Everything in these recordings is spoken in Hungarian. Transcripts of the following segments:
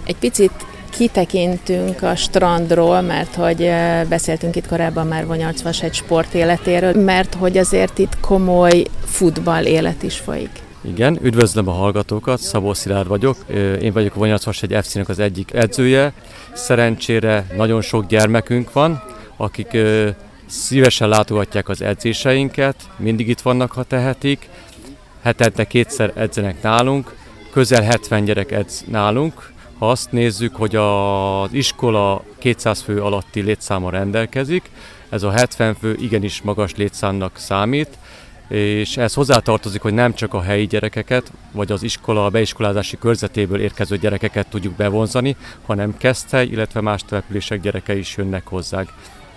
Egy picit kitekintünk a strandról, mert hogy beszéltünk itt korábban már Vonyarc-Vashegy sportéletéről, mert hogy azért itt komoly futball élet is folyik. Igen, üdvözlöm a hallgatókat, Szabó Szilárd vagyok, én vagyok a Vonyarc-Vashegy FC-nek az egyik edzője. Szerencsére nagyon sok gyermekünk van, akik szívesen látogatják az edzéseinket, mindig itt vannak, ha tehetik. Hetente kétszer edzenek nálunk, közel 70 gyerek edz nálunk. Ha azt nézzük, hogy az iskola 200 fő alatti létszámmal rendelkezik, ez a 70 fő igenis magas létszámnak számít, és ez hozzátartozik, hogy nem csak a helyi gyerekeket, vagy az iskola a beiskolázási körzetéből érkező gyerekeket tudjuk bevonzani, hanem Keszthely, illetve más települések gyerekei is jönnek hozzánk.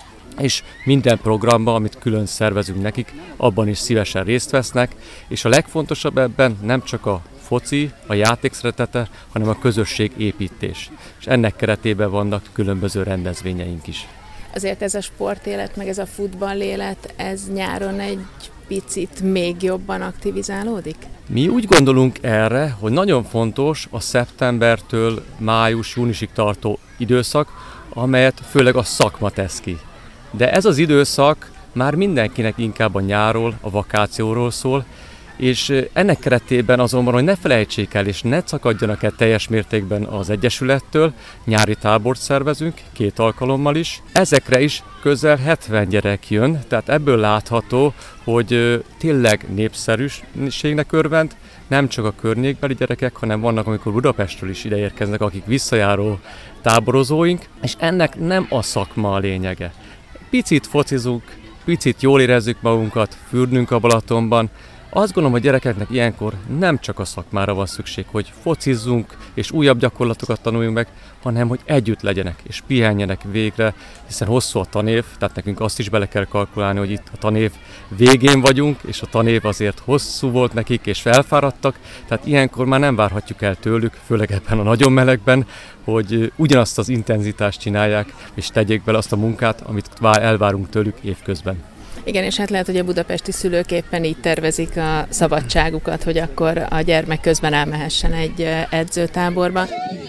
És minden programban, amit külön szervezünk nekik, abban is szívesen részt vesznek, és a legfontosabb ebben nem csak a foci, a játék szeretete, hanem a közösségépítés. És ennek keretében vannak különböző rendezvényeink is. Azért ez a sportélet, meg ez a futballélet, ez nyáron egy picit még jobban aktivizálódik? Mi úgy gondolunk erre, hogy nagyon fontos a szeptembertől május-júniusig tartó időszak, amelyet főleg a szakma tesz ki. De ez az időszak már mindenkinek inkább a nyárról, a vakációról szól, és ennek keretében azonban, hogy ne felejtsék el és ne szakadjanak el teljes mértékben az Egyesülettől, nyári tábort szervezünk, 2 alkalommal is. Ezekre is közel 70 gyerek jön, tehát ebből látható, hogy tényleg népszerűségnek örvend, nem csak a környékbeli gyerekek, hanem vannak, amikor Budapestről is ideérkeznek, akik visszajáró táborozóink, és ennek nem a szakma a lényege. Picit focizunk, picit jól érezzük magunkat, fürdünk a Balatonban. Azt gondolom, hogy gyerekeknek ilyenkor nem csak a szakmára van szükség, hogy focizzunk és újabb gyakorlatokat tanuljunk meg, hanem hogy együtt legyenek és pihenjenek végre, hiszen hosszú a tanév, tehát nekünk azt is bele kell kalkulálni, hogy itt a tanév végén vagyunk, és a tanév azért hosszú volt nekik és felfáradtak, tehát ilyenkor már nem várhatjuk el tőlük, főleg ebben a nagyon melegben, hogy ugyanazt az intenzitást csinálják és tegyék bele azt a munkát, amit elvárunk tőlük évközben. Igen, és hát lehet, hogy a budapesti szülők éppen így tervezik a szabadságukat, hogy akkor a gyermek közben elmehessen egy edzőtáborba.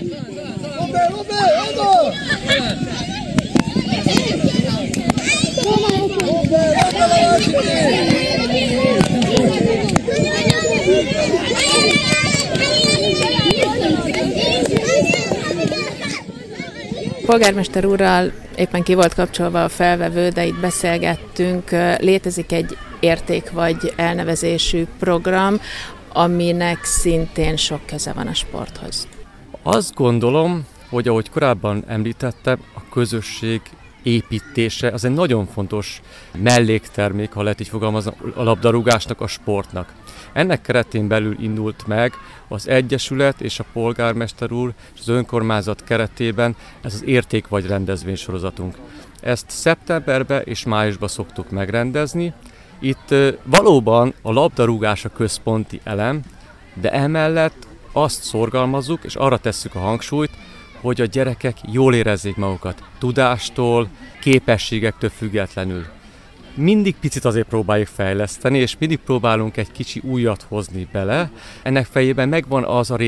Polgármester úrral éppen ki volt kapcsolva a felvevő, de itt beszélgettünk, létezik egy érték vagy elnevezésű program, aminek szintén sok köze van a sporthoz. Azt gondolom, hogy ahogy korábban említettem, a közösség építése az egy nagyon fontos melléktermék, ha lehet így fogalmazni, a labdarúgásnak, a sportnak. Ennek keretén belül indult meg az Egyesület és a polgármester úr és az önkormányzat keretében ez az érték vagy rendezvénysorozatunk. Ezt szeptemberben és májusban szoktuk megrendezni. Itt valóban a labdarúgás a központi elem, de emellett azt szorgalmazzuk és arra tesszük a hangsúlyt, hogy a gyerekek jól érezzék magukat, tudástól, képességektől függetlenül. Mindig picit azért próbáljuk fejleszteni, és mindig próbálunk egy kicsi újat hozni bele. Ennek fejében megvan az a